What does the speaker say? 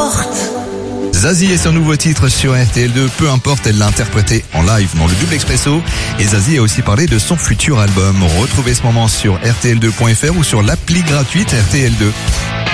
importe. Zazie et son nouveau titre sur RTL2, peu importe, elle l'a interprété en live dans le Double Expresso. Et Zazie a aussi parlé de son futur album. Retrouvez ce moment sur rtl2.fr ou sur l'appli gratuite RTL2.